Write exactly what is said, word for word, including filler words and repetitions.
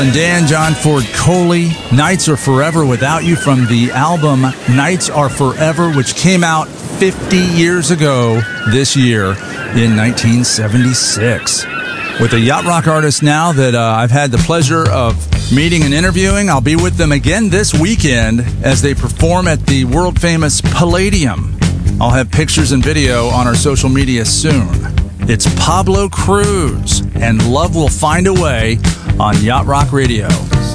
And Dan John Ford Coley, Nights Are Forever Without You, from the album Nights Are Forever, which came out fifty years ago this year in nineteen seventy-six. With a yacht rock artist now that uh, I've had the pleasure of meeting and interviewing. I'll be with them again this weekend as they perform at the world-famous Palladium. I'll have pictures and video on our social media soon. It's Pablo Cruise and Love Will Find a Way on Yacht Rock Radio.